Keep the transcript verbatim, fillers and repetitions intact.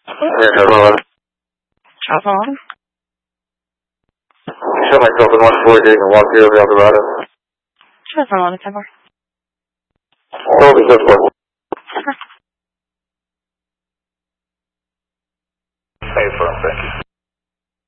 Yeah, hello. Hello. Show myself in one forty and walk here over Eldorado. Sure, hold on a second. Hold it, just one. Hey, firm, thank you.